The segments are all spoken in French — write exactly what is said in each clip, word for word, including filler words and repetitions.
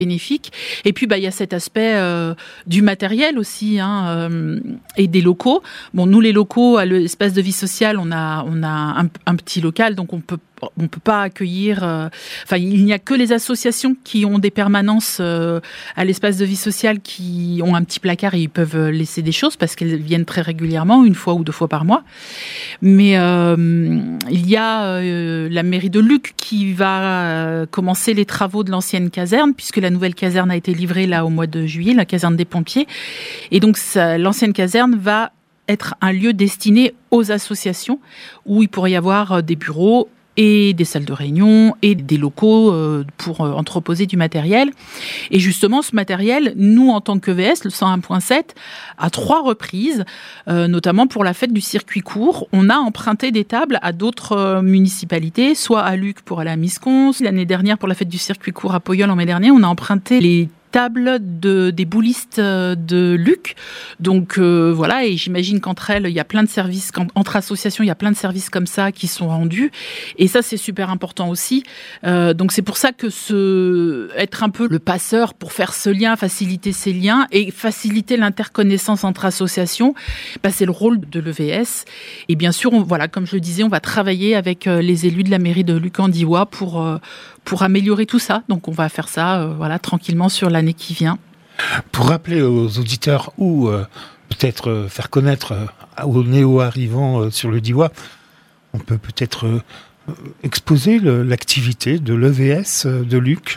bénéfique. Et puis, bah, il y a cet aspect euh, du matériel aussi, hein, euh, et des locaux. Bon, nous, les locaux, à l'espace de vie sociale, on a, on a un, un petit local, donc on peut on peut pas accueillir. Euh, enfin, il n'y a que les associations qui ont des permanences euh, à l'espace de vie sociale qui ont un petit placard et ils peuvent laisser des choses parce qu'elles viennent très régulièrement, une fois ou deux fois par mois. Mais euh, il y a euh, la mairie de Luc qui va euh, commencer les travaux de l'ancienne caserne puisque la nouvelle caserne a été livrée là au mois de juillet, la caserne des pompiers. Et donc ça, l'ancienne caserne va être un lieu destiné aux associations où il pourrait y avoir des bureaux et des salles de réunion et des locaux pour entreposer du matériel. Et justement, ce matériel, nous, en tant que V S, le cent un point sept, à trois reprises, euh, notamment pour la fête du circuit court, on a emprunté des tables à d'autres municipalités, soit à Luc pour aller à Miscon. L'année dernière, pour la fête du circuit court à Poyol, en mai dernier, on a emprunté les table de, des boulistes de Luc. Donc euh, voilà, et j'imagine qu'entre elles, il y a plein de services, entre associations, il y a plein de services comme ça qui sont rendus. Et ça, c'est super important aussi. Euh, donc c'est pour ça que ce, être un peu le passeur pour faire ce lien, faciliter ces liens et faciliter l'interconnaissance entre associations, bah, c'est le rôle de l'E V S. Et bien sûr, on, voilà, comme je le disais, on va travailler avec les élus de la mairie de Luc-en-Diois pour euh, pour améliorer tout ça. Donc on va faire ça euh, voilà, tranquillement sur l'année qui vient. Pour rappeler aux auditeurs ou euh, peut-être euh, faire connaître euh, aux néo-arrivants euh, sur le Diois, on peut peut-être euh, exposer le, l'activité de l'E V S de Luc.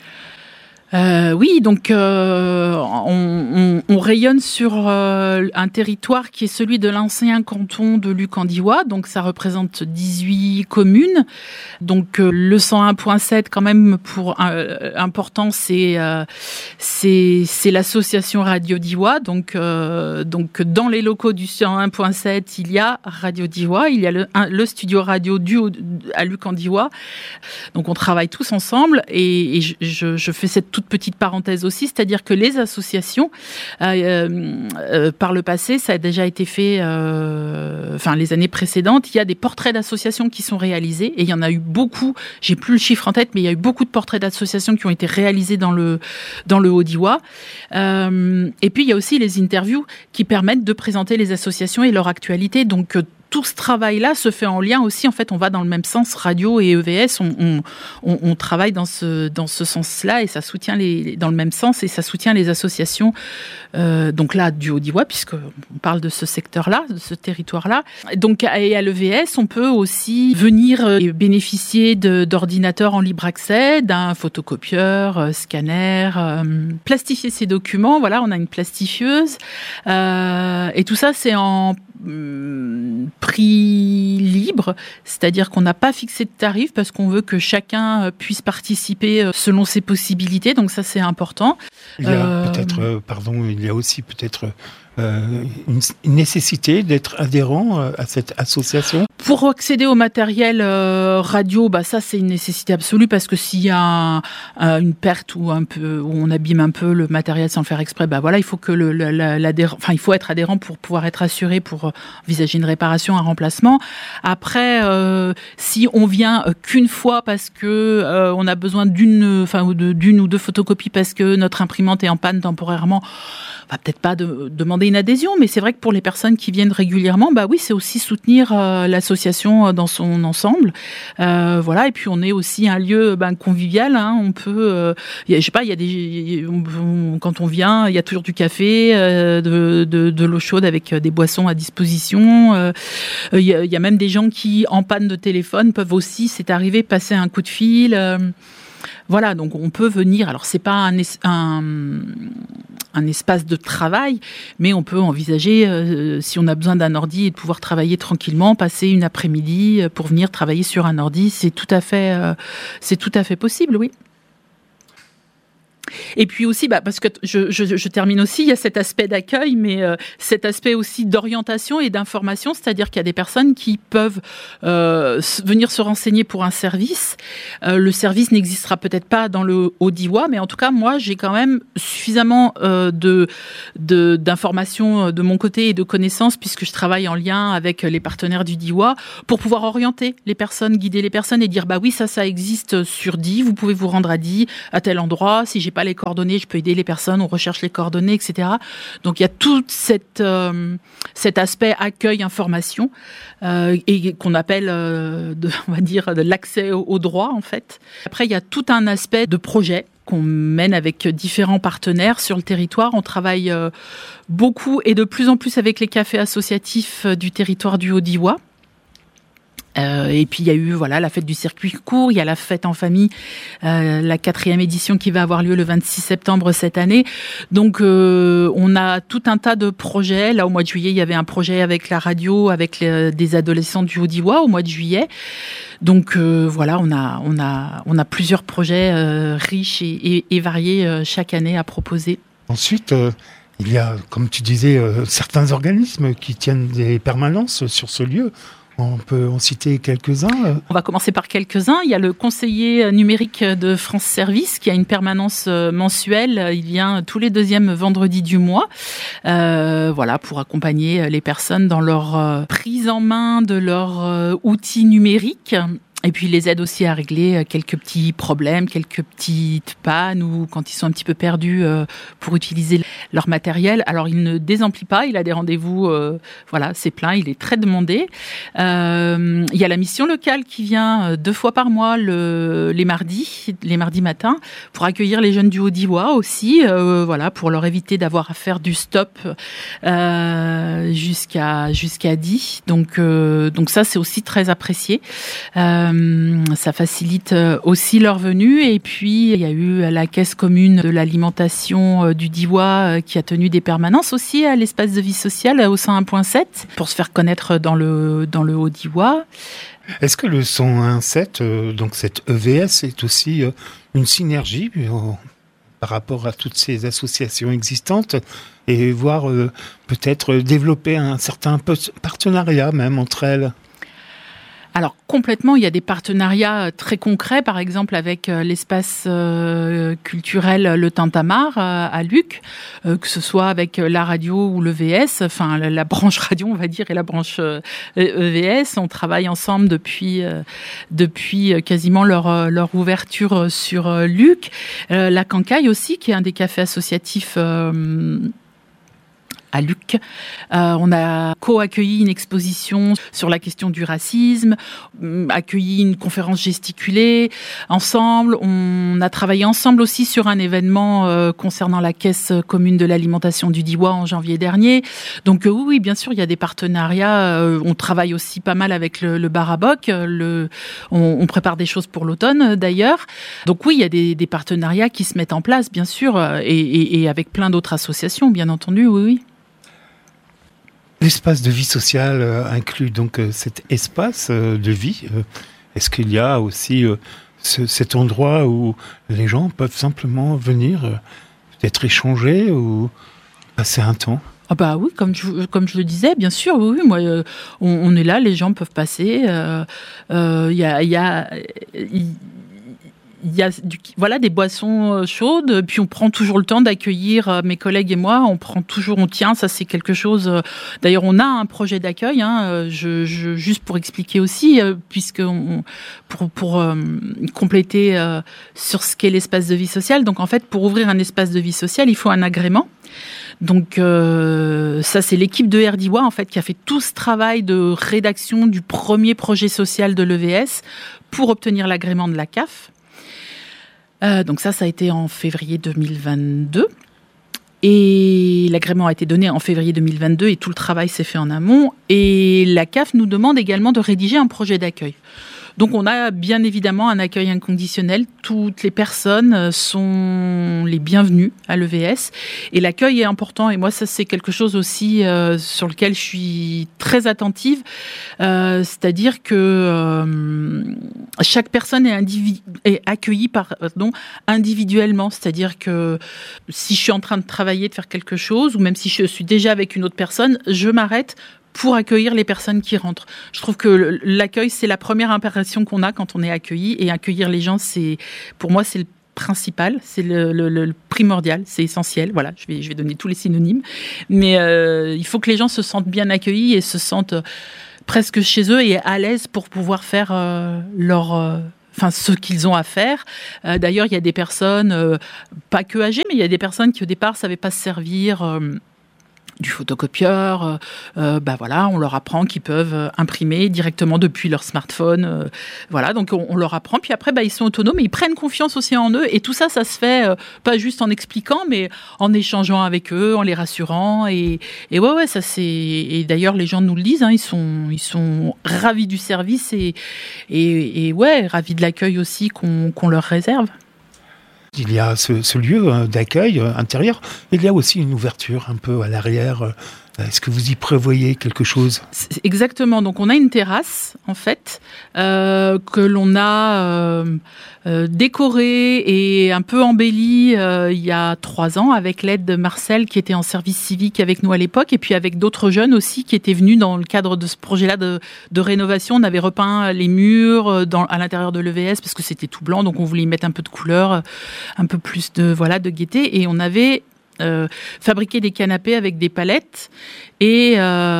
Euh, oui, donc euh, on, on, on rayonne sur euh, un territoire qui est celui de l'ancien canton de Luc-en-Diois, donc ça représente dix-huit communes. Donc euh, le cent un point sept, quand même, pour euh, important, c'est euh, c'est c'est l'association Radio Diois. Donc euh, donc dans les locaux du cent un point sept, il y a Radio Diois, il y a le, un, le studio radio du à Luc-en-Diois. Donc on travaille tous ensemble et, et je, je, je fais cette toute petite parenthèse aussi, c'est-à-dire que les associations, euh, euh, par le passé, ça a déjà été fait, euh, enfin les années précédentes, il y a des portraits d'associations qui sont réalisés, et il y en a eu beaucoup, j'ai plus le chiffre en tête, mais il y a eu beaucoup de portraits d'associations qui ont été réalisés dans le, dans le Haut-Diois. Euh, et puis il y a aussi les interviews qui permettent de présenter les associations et leur actualité, donc tout ce travail-là se fait en lien aussi. En fait, on va dans le même sens, radio et E V S. On, on, on, on travaille dans ce, dans ce sens-là et ça soutient les, dans le même sens et ça soutient les associations. Euh, donc là, du Haut-Diois, puisqu'on parle de ce secteur-là, de ce territoire-là. Donc, et à l'E V S, on peut aussi venir et bénéficier de, d'ordinateurs en libre accès, d'un photocopieur, euh, scanner, euh, plastifier ses documents. Voilà, on a une plastifieuse. Euh, et tout ça, c'est en prix libre, c'est-à-dire qu'on n'a pas fixé de tarif parce qu'on veut que chacun puisse participer selon ses possibilités, donc ça c'est important. Il y a euh... peut-être, euh, pardon, il y a aussi peut-être euh, une, une nécessité d'être adhérent euh, à cette association. Pour accéder au matériel euh, radio, bah ça c'est une nécessité absolue parce que s'il y a un, un, une perte ou un peu où on abîme un peu le matériel sans le faire exprès, bah voilà, il faut que le, le l'adhérent, enfin il faut être adhérent pour pouvoir être assuré pour envisager une réparation, un remplacement. Après, euh, si on vient qu'une fois parce que euh, on a besoin d'une, enfin de, d'une ou deux photocopies parce que notre imprimante est en panne temporairement, on va peut-être pas de, demander une adhésion, mais c'est vrai que pour les personnes qui viennent régulièrement, bah oui, c'est aussi soutenir euh, l'association dans son ensemble. Euh, voilà, et puis on est aussi un lieu ben, convivial. Hein, on peut, euh, y a, je sais pas, il y a des, on, on, quand on vient, il y a toujours du café, euh, de, de, de l'eau chaude avec des boissons à disposition. Il euh, y, a, y a même des gens qui, en panne de téléphone, peuvent aussi, c'est arrivé, passer un coup de fil. Euh, Voilà, donc on peut venir. Alors c'est pas un, un, un espace de travail, mais on peut envisager euh, si on a besoin d'un ordi et de pouvoir travailler tranquillement, passer une après-midi pour venir travailler sur un ordi, c'est tout à fait, euh, c'est tout à fait possible, oui. Et puis aussi, bah, parce que je, je, je termine aussi, il y a cet aspect d'accueil, mais euh, cet aspect aussi d'orientation et d'information, c'est-à-dire qu'il y a des personnes qui peuvent euh, venir se renseigner pour un service. Euh, le service n'existera peut-être pas dans le Haut-Diois, mais en tout cas, moi, j'ai quand même suffisamment euh, de, de, d'informations de mon côté et de connaissances, puisque je travaille en lien avec les partenaires du Diois, pour pouvoir orienter les personnes, guider les personnes et dire, bah oui, ça, ça existe sur Die, vous pouvez vous rendre à Die, à tel endroit, si j'ai pas les coordonnées, je peux aider les personnes, on recherche les coordonnées, et cetera. Donc il y a tout cette, euh, cet aspect accueil, information, euh, et qu'on appelle, euh, de, on va dire, de l'accès au, au droit, en fait. Après, il y a tout un aspect de projet qu'on mène avec différents partenaires sur le territoire. On travaille euh, beaucoup et de plus en plus avec les cafés associatifs du territoire du Haut-Diois. Euh, et puis il y a eu voilà la fête du circuit court, il y a la fête en famille, euh, la quatrième édition qui va avoir lieu le vingt-six septembre cette année. Donc euh, on a tout un tas de projets. Là au mois de juillet, il y avait un projet avec la radio, avec les, des adolescents du Haut-Diois au mois de juillet. Donc euh, voilà, on a on a on a plusieurs projets euh, riches et, et, et variés euh, chaque année à proposer. Ensuite. Euh... Il y a, comme tu disais, euh, certains organismes qui tiennent des permanences sur ce lieu. On peut en citer quelques-uns. On va commencer par quelques-uns. Il y a le conseiller numérique de France Service qui a une permanence mensuelle. Il vient tous les deuxièmes vendredis du mois, euh, voilà, pour accompagner les personnes dans leur prise en main de leurs outils numériques. Et puis, il les aide aussi à régler quelques petits problèmes, quelques petites pannes ou quand ils sont un petit peu perdus euh, pour utiliser leur matériel. Alors, il ne désemplit pas, il a des rendez-vous, euh, voilà, c'est plein, il est très demandé. Euh, il y a la mission locale qui vient deux fois par mois le, les mardis, les mardis matins, pour accueillir les jeunes du Haut-Diois aussi, euh, voilà, pour leur éviter d'avoir à faire du stop euh, jusqu'à jusqu'à Die. Donc, euh, donc ça, c'est aussi très apprécié. Euh, Ça facilite aussi leur venue. Et puis, il y a eu la caisse commune de l'alimentation du Diois qui a tenu des permanences aussi à l'espace de vie sociale au cent un virgule sept pour se faire connaître dans le, dans le Haut-Diois. Est-ce que le cent un virgule sept, euh, donc cette E V S, est aussi euh, une synergie euh, par rapport à toutes ces associations existantes et voir euh, peut-être développer un certain partenariat même entre elles ? Alors complètement, il y a des partenariats très concrets, par exemple avec l'espace euh, culturel Le Tintamarre euh, à Luc, euh, que ce soit avec la radio ou l'E V S, enfin la, la branche radio on va dire et la branche euh, E V S. On travaille ensemble depuis euh, depuis quasiment leur leur ouverture sur euh, Luc. Euh, la Cancaille aussi, qui est un des cafés associatifs Euh, à Luc. Euh, on a co-accueilli une exposition sur la question du racisme, accueilli une conférence gesticulée ensemble. On a travaillé ensemble aussi sur un événement euh, concernant la caisse commune de l'alimentation du Diois en janvier dernier. Donc euh, oui, bien sûr, il y a des partenariats. Euh, on travaille aussi pas mal avec le, le bar à boc. Le, on, on prépare des choses pour l'automne d'ailleurs. Donc oui, il y a des, des partenariats qui se mettent en place, bien sûr, et, et, et avec plein d'autres associations, bien entendu, oui, oui. L'espace de vie sociale euh, inclut donc euh, cet espace euh, de vie. Euh, est-ce qu'il y a aussi euh, ce, cet endroit où les gens peuvent simplement venir, euh, peut-être échanger ou passer un temps ? Ah bah oui, comme je, comme je le disais, bien sûr, oui, oui moi, euh, on, on est là, les gens peuvent passer. Il euh, euh, y a... Y a y, Il y a du, voilà, des boissons chaudes, puis on prend toujours le temps d'accueillir mes collègues et moi, on prend toujours, on tient, ça c'est quelque chose, d'ailleurs on a un projet d'accueil, hein, je, je, juste pour expliquer aussi, puisque on, pour, pour euh, compléter euh, sur ce qu'est l'espace de vie sociale, donc en fait pour ouvrir un espace de vie sociale, il faut un agrément. Donc euh, ça c'est l'équipe de R Diois en fait qui a fait tout ce travail de rédaction du premier projet social de l'E V S pour obtenir l'agrément de la C A F. Euh, donc ça, ça a été en février deux mille vingt-deux. Et l'agrément a été donné en février deux mille vingt-deux et tout le travail s'est fait en amont. Et la C A F nous demande également de rédiger un projet d'accueil. Donc on a bien évidemment un accueil inconditionnel. Toutes les personnes sont les bienvenues à l'E V S et l'accueil est important. Et moi, ça c'est quelque chose aussi euh, sur lequel je suis très attentive. Euh, c'est-à-dire que euh, chaque personne est, individu- est accueillie par, pardon, individuellement. C'est-à-dire que si je suis en train de travailler, de faire quelque chose, ou même si je suis déjà avec une autre personne, je m'arrête pour accueillir les personnes qui rentrent. Je trouve que l'accueil, c'est la première impression qu'on a quand on est accueilli, et accueillir les gens, c'est, pour moi, c'est le principal, c'est le, le, le primordial, c'est essentiel. Voilà, je vais, je vais donner tous les synonymes. Mais euh, il faut que les gens se sentent bien accueillis et se sentent presque chez eux et à l'aise pour pouvoir faire euh, leur... Euh, Enfin, ce qu'ils ont à faire. Euh, d'ailleurs, il y a des personnes, euh, pas que âgées, mais il y a des personnes qui au départ ne savaient pas se servir euh, du photocopieur. Euh, euh, bah voilà, on leur apprend qu'ils peuvent imprimer directement depuis leur smartphone. Euh, voilà, donc on, on leur apprend. Puis après, bah, ils sont autonomes et ils prennent confiance aussi en eux. Et tout ça, ça se fait euh, pas juste en expliquant, mais en échangeant avec eux, en les rassurant. Et, et ouais, ouais, ça c'est. Et d'ailleurs, les gens nous le disent. Hein, ils sont, ils sont ravis du service et, et, et ouais, ravis de l'accueil aussi qu'on, qu'on leur réserve. Il y a ce, ce lieu d'accueil intérieur. Il y a aussi une ouverture un peu à l'arrière. Est-ce que vous y prévoyez quelque chose ? Exactement. Donc, on a une terrasse, en fait, euh, que l'on a euh, euh, décorée et un peu embellie euh, il y a trois ans avec l'aide de Marcel, qui était en service civique avec nous à l'époque, et puis avec d'autres jeunes aussi qui étaient venus dans le cadre de ce projet-là de, de rénovation. On avait repeint les murs dans, à l'intérieur de l'E V S parce que c'était tout blanc, donc on voulait y mettre un peu de couleur, un peu plus de, voilà, de gaieté. Et on avait... Euh, fabriquer des canapés avec des palettes et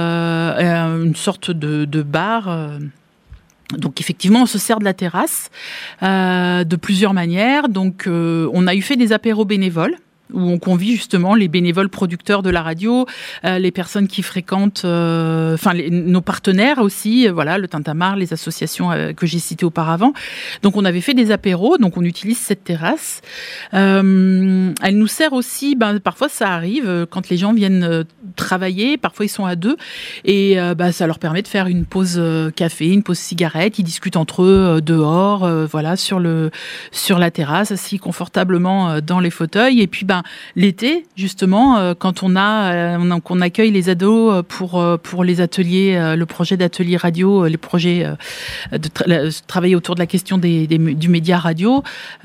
euh, une sorte de, de bar. Euh, donc effectivement, on se sert de la terrasse euh, de plusieurs manières. Donc euh, on a eu fait des apéros bénévoles, où on convie justement les bénévoles producteurs de la radio, euh, les personnes qui fréquentent, euh, enfin les, nos partenaires aussi, euh, voilà, le Tintamarre, les associations euh, que j'ai citées auparavant. Donc on avait fait des apéros, donc on utilise cette terrasse. Euh, elle nous sert aussi, ben, parfois ça arrive, euh, quand les gens viennent euh, travailler, parfois ils sont à deux, et euh, ben, ça leur permet de faire une pause euh, café, une pause cigarette, ils discutent entre eux euh, dehors, euh, voilà, sur, le, sur la terrasse, assis confortablement euh, dans les fauteuils, et puis ben, l'été, justement, euh, quand on a, euh, on, qu'on accueille les ados pour euh, pour les ateliers, euh, le projet d'atelier radio, euh, les projets euh, de tra- travailler autour de la question des, des du média radio,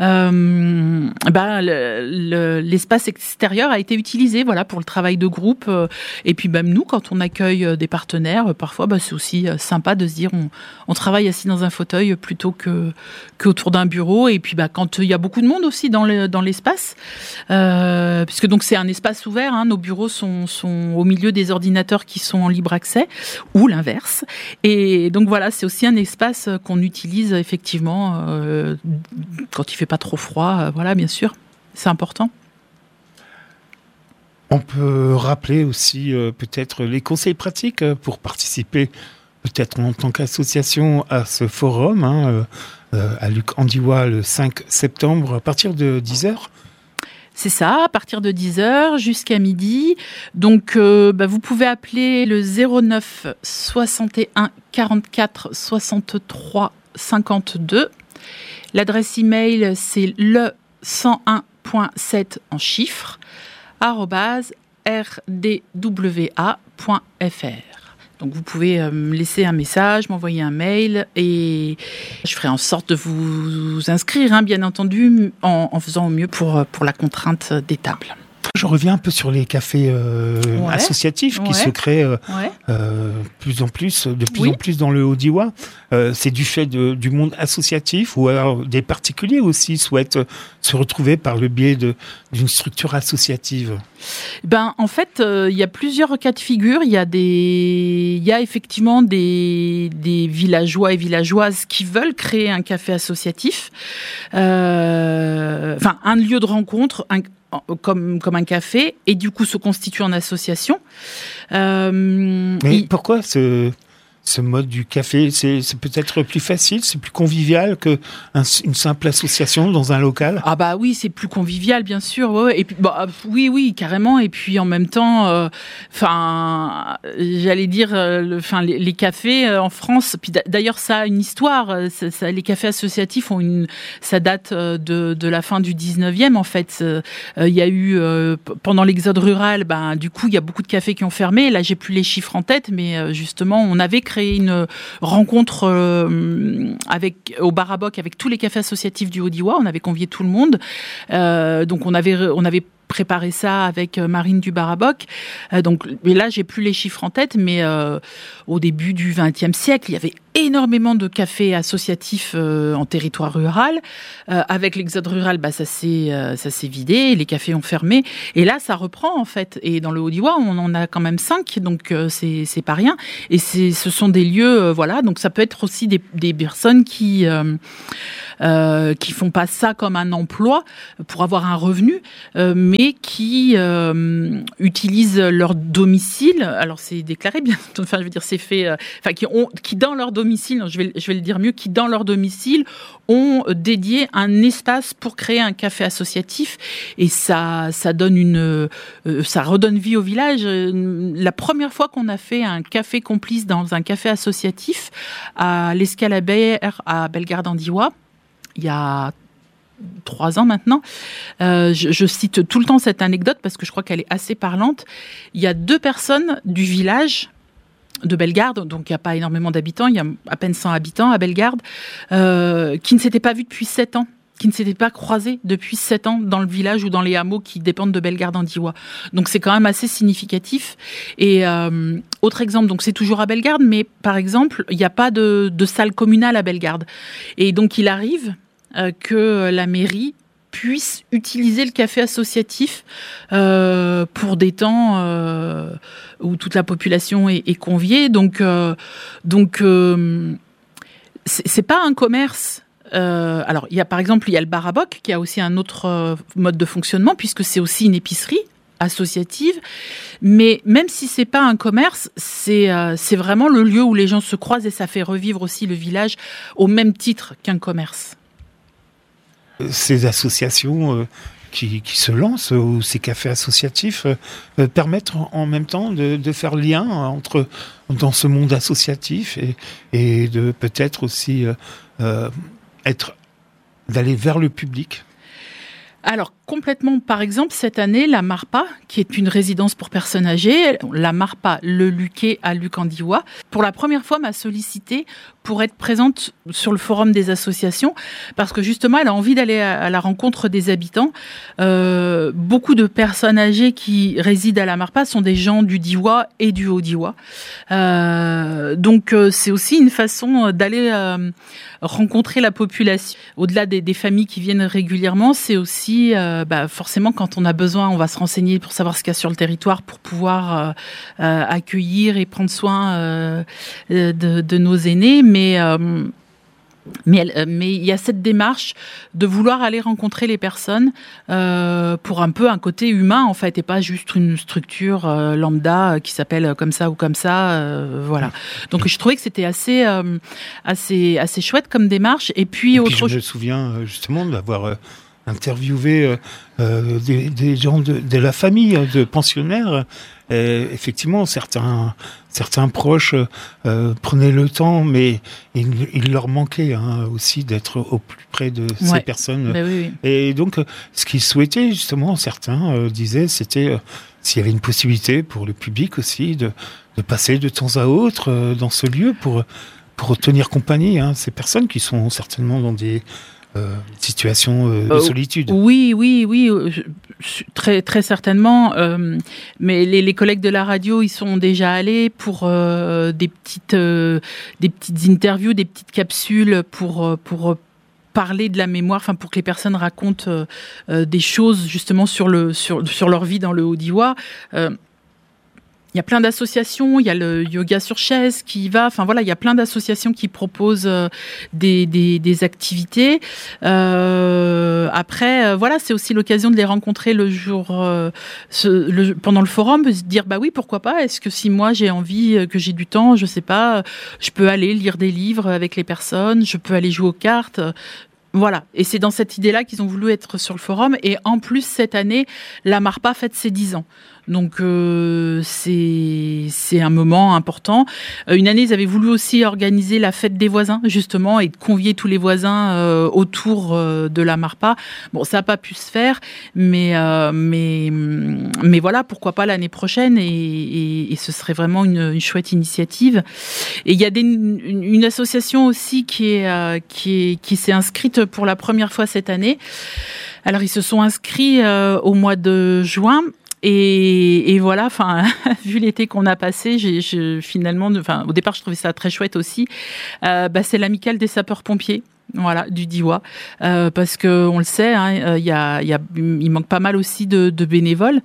euh, ben le, le, l'espace extérieur a été utilisé, voilà, pour le travail de groupe. Euh, et puis même nous, quand on accueille des partenaires, euh, parfois, ben, c'est aussi euh, sympa de se dire on, on travaille assis dans un fauteuil plutôt que qu'autour d'un bureau. Et puis ben, quand il y a beaucoup de monde aussi dans le dans l'espace. Euh, Euh, puisque donc c'est un espace ouvert, hein, nos bureaux sont, sont au milieu des ordinateurs qui sont en libre accès, ou l'inverse. Et donc voilà, c'est aussi un espace qu'on utilise effectivement euh, quand il fait pas trop froid. Euh, voilà, bien sûr, c'est important. On peut rappeler aussi euh, peut-être les conseils pratiques pour participer, peut-être en tant qu'association, à ce forum hein, euh, à Luc Andiwa le cinq septembre à partir de dix heures. C'est ça, à partir de dix heures jusqu'à midi. Donc, euh, bah, vous pouvez appeler le zéro neuf soixante et un quarante-quatre soixante-trois cinquante-deux. L'adresse email, c'est le cent un point sept en chiffres, arobase r d w a point f r. Donc vous pouvez me laisser un message, m'envoyer un mail et je ferai en sorte de vous inscrire, hein, bien entendu, en, en faisant au mieux pour, pour la contrainte des tables. Je reviens un peu sur les cafés euh, ouais. associatifs qui ouais. se créent euh, ouais. euh, plus en plus, de plus oui. en plus dans le Haut-Diois. Euh, c'est du fait de, du monde associatif ou alors des particuliers aussi souhaitent se retrouver par le biais de, d'une structure associative. Ben, en fait, il euh, y a plusieurs cas de figure. Il y a des, il y a effectivement des, des villageois et villageoises qui veulent créer un café associatif, euh, enfin un lieu de rencontre, un Comme, comme un café, et du coup se constitue en association. Euh, Mais il... pourquoi ce, ce mode du café, c'est, c'est peut-être plus facile, c'est plus convivial que un, une simple association dans un local. Ah bah oui, c'est plus convivial, bien sûr. Ouais, ouais. Et puis, bah, oui, oui, carrément. Et puis en même temps, enfin, euh, j'allais dire, enfin, euh, les, les cafés euh, en France. Puis d'ailleurs, ça a une histoire. Ça, ça, les cafés associatifs ont une, ça date de, de la fin du dix-neuvième en fait. Il euh, y a eu euh, pendant l'exode rural, ben du coup, il y a beaucoup de cafés qui ont fermé. Là, j'ai plus les chiffres en tête, mais justement, on avait créé une rencontre euh, avec au Bar à Bock avec tous les cafés associatifs du Haut-Diois. On avait convié tout le monde. Euh, donc on avait on avait préparé ça avec Marine du Bar à Bock. Euh, donc mais là j'ai plus les chiffres en tête, mais euh, au début du vingtième siècle, il y avait énormément de cafés associatifs euh, en territoire rural. Euh, avec l'exode rural, bah ça s'est euh, ça s'est vidé, les cafés ont fermé. Et là ça reprend en fait. Et dans le Haut-Diois, on en a quand même cinq, donc euh, c'est c'est pas rien. Et c'est ce sont des lieux, euh, voilà. Donc ça peut être aussi des des personnes qui euh, Euh, qui font pas ça comme un emploi pour avoir un revenu, euh, mais qui euh, utilisent leur domicile. Alors c'est déclaré bien, enfin je veux dire c'est fait. Euh, enfin qui ont, qui dans leur domicile, je vais, je vais le dire mieux, qui dans leur domicile ont dédié un espace pour créer un café associatif et ça, ça donne une, euh, ça redonne vie au village. La première fois qu'on a fait un café complice dans un café associatif à l'Escalabert à Bellegarde-en-Diois, il y a trois ans maintenant. Euh, je, je cite tout le temps cette anecdote parce que je crois qu'elle est assez parlante. Il y a deux personnes du village de Bellegarde, donc il n'y a pas énormément d'habitants, il y a à peine cent habitants à Bellegarde, euh, qui ne s'étaient pas vus depuis sept ans, qui ne s'étaient pas croisés depuis sept ans dans le village ou dans les hameaux qui dépendent de Bellegarde-en-Diois. Donc c'est quand même assez significatif. Et euh, autre exemple, donc c'est toujours à Bellegarde, mais par exemple, il n'y a pas de, de salle communale à Bellegarde. Et donc il arrive euh, que la mairie puisse utiliser le café associatif euh, pour des temps euh, où toute la population est, est conviée. Donc, euh, donc euh, c'est, c'est pas un commerce. Euh, alors, il y a par exemple, il y a le Bar à Bock qui a aussi un autre euh, mode de fonctionnement puisque c'est aussi une épicerie associative. Mais même si c'est pas un commerce, c'est euh, c'est vraiment le lieu où les gens se croisent et ça fait revivre aussi le village au même titre qu'un commerce. Ces associations euh, qui, qui se lancent, ou ces cafés associatifs, euh, permettent en, en même temps de, de faire lien entre, dans ce monde associatif et, et de peut-être aussi euh, euh, être, d'aller vers le public. Alors, complètement. Par exemple, cette année, la MARPA, qui est une résidence pour personnes âgées, la MARPA Le Luquet à Luc-en-Diois, pour la première fois m'a sollicité pour être présente sur le forum des associations, parce que justement, elle a envie d'aller à la rencontre des habitants. Euh, beaucoup de personnes âgées qui résident à la MARPA sont des gens du Diois et du Haut-Diois. Euh, donc, euh, c'est aussi une façon d'aller euh, rencontrer la population. Au-delà des, des familles qui viennent régulièrement, c'est aussi, euh, bah, forcément, quand on a besoin, on va se renseigner pour savoir ce qu'il y a sur le territoire pour pouvoir euh, euh, accueillir et prendre soin euh, de, de nos aînés. Mais euh, mais mais il y a cette démarche de vouloir aller rencontrer les personnes euh, pour un peu un côté humain en fait et pas juste une structure euh, lambda qui s'appelle comme ça ou comme ça euh, voilà. Donc je trouvais que c'était assez euh, assez assez chouette comme démarche et puis, et autre puis je chose. me souviens justement d'avoir euh, interviewé euh, euh, des, des gens de, de la famille de pensionnaires. Et effectivement, certains, certains proches euh, prenaient le temps, mais il, il leur manquait hein, aussi d'être au plus près de ces Ouais. personnes. Ben oui, oui. Et donc, ce qu'ils souhaitaient, justement, certains euh, disaient, c'était euh, s'il y avait une possibilité pour le public aussi de, de passer de temps à autre euh, dans ce lieu pour, pour tenir compagnie. Hein, ces personnes qui sont certainement dans des euh, situations euh, de Euh, solitude. Oui, oui, oui, euh, je- très, très certainement. euh, mais les, les collègues de la radio, ils sont déjà allés pour euh, des petites, euh, des petites interviews, des petites capsules pour euh, pour parler de la mémoire, enfin pour que les personnes racontent euh, euh, des choses justement sur le sur sur leur vie dans le Haut-Diois. Euh, Il y a plein d'associations, il y a le yoga sur chaise qui y va, enfin voilà, il y a plein d'associations qui proposent euh, des, des, des activités. Euh, après, euh, voilà, c'est aussi l'occasion de les rencontrer le jour, euh, ce, le, pendant le forum, de se dire, bah oui, pourquoi pas, est-ce que si moi j'ai envie, que j'ai du temps, je sais pas, je peux aller lire des livres avec les personnes, je peux aller jouer aux cartes. Voilà, et c'est dans cette idée-là qu'ils ont voulu être sur le forum. Et en plus, cette année, la Marpa fête ses dix ans. Donc euh, c'est c'est un moment important. Euh, une année, ils avaient voulu aussi organiser la fête des voisins, justement, et de convier tous les voisins euh, autour euh, de la Marpa. Bon, ça n'a pas pu se faire, mais euh, mais mais voilà, pourquoi pas l'année prochaine, et, et, et ce serait vraiment une, une chouette initiative. Et il y a des, une, une association aussi qui est euh, qui est qui s'est inscrite pour la première fois cette année. Alors ils se sont inscrits euh, au mois de juin. Et, et voilà, enfin, vu l'été qu'on a passé, j'ai, j'ai finalement, enfin, au départ, je trouvais ça très chouette aussi. Euh, bah, c'est l'amicale des sapeurs-pompiers. Voilà, du Diois, euh, parce que on le sait, hein, il y a, il y a, il manque pas mal aussi de, de bénévoles,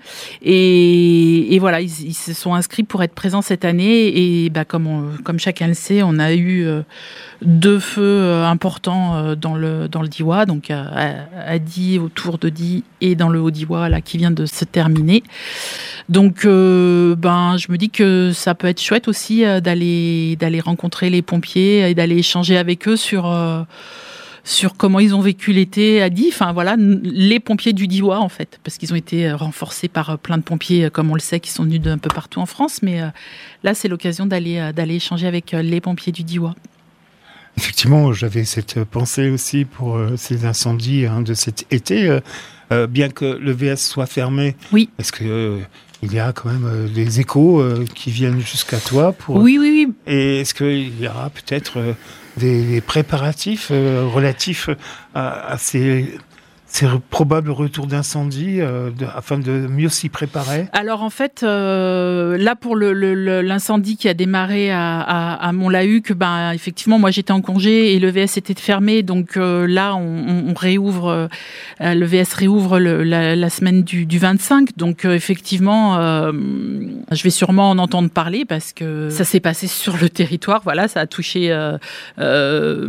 et, et voilà, ils, ils se sont inscrits pour être présents cette année, et bah comme on, comme chacun le sait, on a eu euh, deux feux euh, importants euh, dans le dans le Diois, donc à, à Die, autour de Die, et dans le Haut-Diois là qui vient de se terminer. Donc euh, ben je me dis que ça peut être chouette aussi euh, d'aller d'aller rencontrer les pompiers et d'aller échanger avec eux sur euh, sur comment ils ont vécu l'été à Die. Enfin voilà, les pompiers du Diois en fait, parce qu'ils ont été renforcés par plein de pompiers, comme on le sait, qui sont venus d'un peu partout en France. Mais euh, là, c'est l'occasion d'aller d'aller échanger avec les pompiers du Diois. Effectivement, j'avais cette pensée aussi pour euh, ces incendies hein, de cet été, euh, euh, bien que le V S soit fermé. Oui. Est-ce que euh, il y a quand même euh, des échos euh, qui viennent jusqu'à toi pour. Oui, oui, oui. Et est-ce qu'il y aura peut-être euh, des, des préparatifs euh, relatifs à, à ces, ces probables retours d'incendie euh, de, afin de mieux s'y préparer? Alors en fait, euh, là pour le, le, l'incendie qui a démarré à, à, à Montlahuc, ben effectivement, moi j'étais en congé et le V S était fermé, donc euh, là on, on réouvre, euh, le V S réouvre le, la, la semaine du, du vingt-cinq, donc euh, effectivement, euh, je vais sûrement en entendre parler parce que ça s'est passé sur le territoire. Voilà, ça a touché. Euh, euh,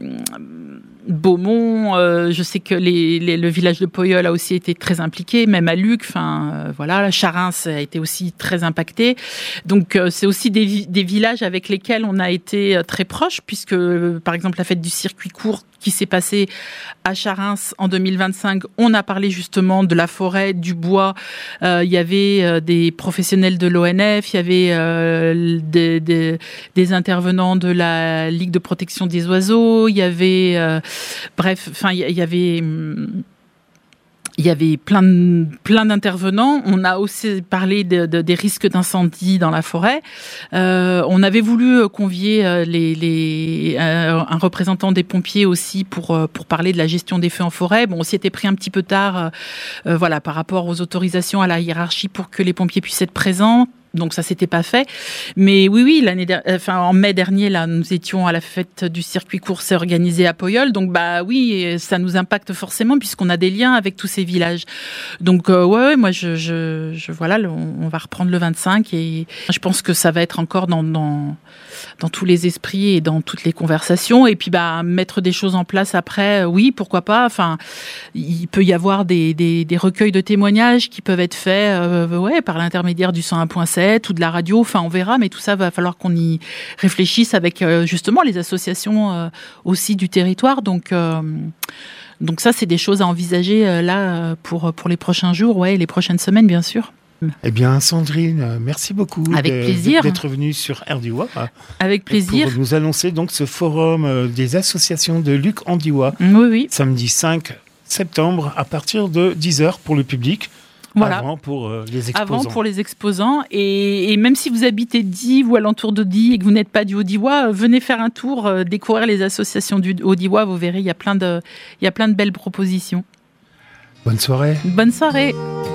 Beaumont, euh, je sais que les, les, le village de Poyeul a aussi été très impliqué, même à Luc, enfin euh, voilà, Charins a été aussi très impacté. Donc euh, c'est aussi des, des villages avec lesquels on a été très proches, puisque euh, par exemple la fête du circuit court qui s'est passée à Charins en deux mille vingt-cinq, on a parlé justement de la forêt, du bois. Euh, il y avait euh, des professionnels de l'O N F, il y avait euh, des, des, des intervenants de la Ligue de protection des oiseaux, il y avait euh, bref, enfin il y, y avait hum, il y avait plein de, plein d'intervenants. On a aussi parlé de, de, des risques d'incendie dans la forêt. Euh, on avait voulu convier les, les, euh, un représentant des pompiers aussi pour, pour parler de la gestion des feux en forêt. Bon, on s'y était pris un petit peu tard, euh, voilà, par rapport aux autorisations, à la hiérarchie pour que les pompiers puissent être présents. Donc ça s'était pas fait, mais oui, oui, l'année, der- enfin en mai dernier, là, nous étions à la fête du circuit court, c'est organisé à Poyeul, donc bah oui, ça nous impacte forcément puisqu'on a des liens avec tous ces villages. Donc euh, ouais, ouais, moi je, je, je voilà, le, on va reprendre le vingt-cinq et je pense que ça va être encore dans dans dans tous les esprits et dans toutes les conversations. Et puis bah mettre des choses en place après, oui, pourquoi pas. Enfin, il peut y avoir des des, des recueils de témoignages qui peuvent être faits, euh, ouais, par l'intermédiaire du cent un point sept ou de la radio, enfin on verra, mais tout ça va falloir qu'on y réfléchisse avec euh, justement les associations euh, aussi du territoire. Donc euh, donc ça c'est des choses à envisager euh, là pour pour les prochains jours, ouais, les prochaines semaines bien sûr. Eh bien, Sandrine, merci beaucoup avec de, plaisir. d'être venue sur R Diois. Avec plaisir. Pour nous annoncer donc ce forum des associations de Luc en Diois. Oui, oui. Samedi cinq septembre à partir de dix heures pour le public. Voilà. Avant pour euh, les exposants. Avant pour les exposants. Et, et même si vous habitez Die ou alentour de Die et que vous n'êtes pas du Haut-Diois, venez faire un tour, euh, découvrir les associations du Haut-Diois. Vous verrez, il y a plein de, il y a plein de belles propositions. Bonne soirée. Bonne soirée.